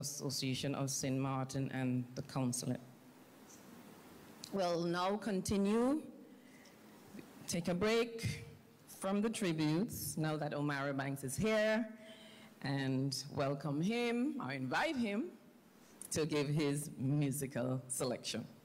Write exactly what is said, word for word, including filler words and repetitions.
Association of Saint Martin and the Consulate. We'll now continue, take a break from the tributes now that Omari Banks is here, and welcome him, or invite him to give his musical selection.